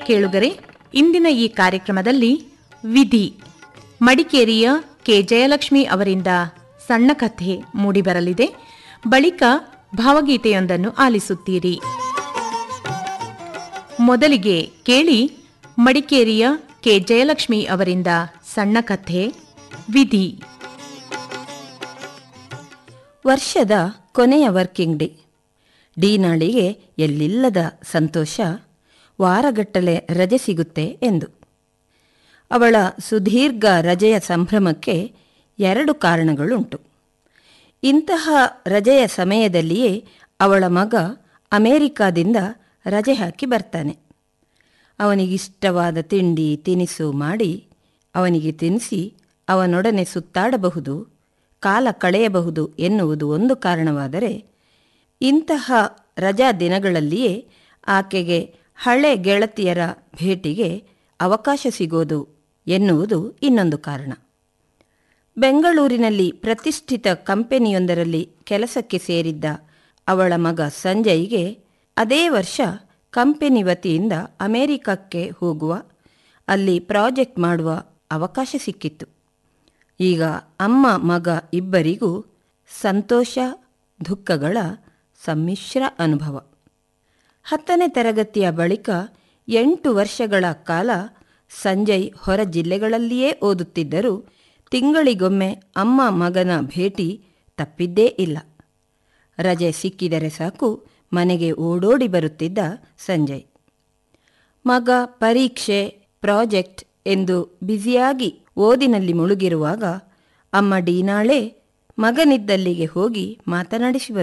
ಕೇಳುಗರೆ, ಇಂದಿನ ಈ ಕಾರ್ಯಕ್ರಮದಲ್ಲಿ ವಿಧಿ ಮಡಿಕೇರಿಯ ಕೆ ಜಯಲಕ್ಷ್ಮಿ ಅವರಿಂದ ಸಣ್ಣ ಕಥೆ ಮೂಡಿಬರಲಿದೆ. ಬಳಿಕ ಭಾವಗೀತೆಯೊಂದನ್ನು ಆಲಿಸುತ್ತೀರಿ. ಮೊದಲಿಗೆ ಕೇಳಿ ಮಡಿಕೇರಿಯ ಕೆ ಜಯಲಕ್ಷ್ಮಿ ಅವರಿಂದ ಸಣ್ಣ ಕಥೆ ವಿಧಿ. ವರ್ಷದ ಕೊನೆಯ ವರ್ಕಿಂಗ್ ಡೇ. ಡೀನಾಳಿಗೆ ಎಲ್ಲಿಲ್ಲದ ಸಂತೋಷ, ವಾರಗಟ್ಟಲೆ ರಜೆ ಸಿಗುತ್ತೆ ಎಂದು. ಅವಳ ಸುದೀರ್ಘ ರಜೆಯ ಸಂಭ್ರಮಕ್ಕೆ 2 ಕಾರಣಗಳುಂಟು. ಇಂತಹ ರಜೆಯ ಸಮಯದಲ್ಲಿಯೇ ಅವಳ ಮಗ ಅಮೆರಿಕಾದಿಂದ ರಜೆ ಹಾಕಿ ಬರ್ತಾನೆ. ಅವನಿಗಿಷ್ಟವಾದ ತಿಂಡಿ ತಿನಿಸು ಮಾಡಿ ಅವನಿಗೆ ತಿನ್ನಿಸಿ ಅವನೊಡನೆ ಸುತ್ತಾಡಬಹುದು, ಕಾಲ ಕಳೆಯಬಹುದು ಎನ್ನುವುದು ಒಂದು ಕಾರಣವಾದರೆ, ಇಂತಹ ರಜಾ ದಿನಗಳಲ್ಲಿಯೇ ಆಕೆಗೆ ಹಳೆ ಗೆಳತಿಯರ ಭೇಟಿಗೆ ಅವಕಾಶ ಸಿಗೋದು ಎನ್ನುವುದು ಇನ್ನೊಂದು ಕಾರಣ. ಬೆಂಗಳೂರಿನಲ್ಲಿ ಪ್ರತಿಷ್ಠಿತ ಕಂಪನಿಯೊಂದರಲ್ಲಿ ಕೆಲಸಕ್ಕೆ ಸೇರಿದ್ದ ಅವಳ ಮಗ ಸಂಜಯ್ಗೆ ಅದೇ ವರ್ಷ ಕಂಪನಿ ವತಿಯಿಂದ ಅಮೆರಿಕಕ್ಕೆ ಹೋಗುವ, ಅಲ್ಲಿ ಪ್ರಾಜೆಕ್ಟ್ ಮಾಡುವ ಅವಕಾಶ ಸಿಕ್ಕಿತ್ತು. ಈಗ ಅಮ್ಮ ಮಗ ಇಬ್ಬರಿಗೂ ಸಂತೋಷ ದುಃಖಗಳ ಸಮ್ಮಿಶ್ರ ಅನುಭವ. 10ನೇ ತರಗತಿಯ ಬಳಿಕ 8 ವರ್ಷಗಳ ಕಾಲ ಸಂಜಯ್ ಹೊರ ಜಿಲ್ಲೆಗಳಲ್ಲಿಯೇ ಓದುತ್ತಿದ್ದರೂ ತಿಂಗಳಿಗೊಮ್ಮೆ ಅಮ್ಮ ಮಗನ ಭೇಟಿ ತಪ್ಪಿದ್ದೇ ಇಲ್ಲ. ರಜೆ ಸಿಕ್ಕಿದರೆ ಸಾಕು ಮನೆಗೆ ಓಡೋಡಿ ಬರುತ್ತಿದ್ದ ಸಂಜಯ್. ಮಗ ಪರೀಕ್ಷೆ, ಪ್ರಾಜೆಕ್ಟ್ ಎಂದು ಬ್ಯುಸಿಯಾಗಿ ಓದಿನಲ್ಲಿ ಮುಳುಗಿರುವಾಗ ಅಮ್ಮ ಡೀನಾಳೇ ಮಗನಿದ್ದಲ್ಲಿಗೆ ಹೋಗಿ ಮಾತನಾಡಿಸಿ